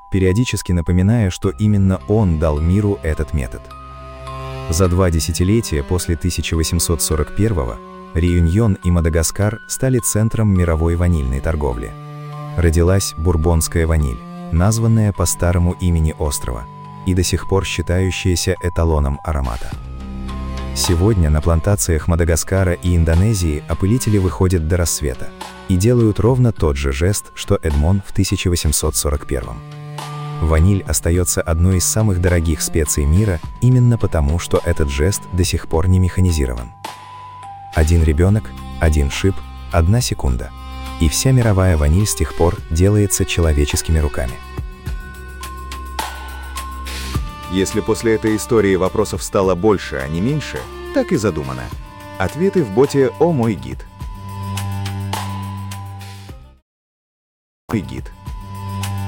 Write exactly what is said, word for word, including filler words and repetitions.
периодически напоминая, что именно он дал миру этот метод. За два десятилетия после тысяча восемьсот сорок первого Реюньон и Мадагаскар стали центром мировой ванильной торговли. Родилась бурбонская ваниль, названная по старому имени острова, и до сих пор считающаяся эталоном аромата. Сегодня на плантациях Мадагаскара и Индонезии опылители выходят до рассвета и делают ровно тот же жест, что Эдмон в тысяча восемьсот сорок первом. Ваниль остается одной из самых дорогих специй мира именно потому, что этот жест до сих пор не механизирован. Один ребенок, один шип, одна секунда. И вся мировая ваниль с тех пор делается человеческими руками. Если после этой истории вопросов стало больше, а не меньше, так и задумано. Ответы в боте «О мой гид». Мой гид.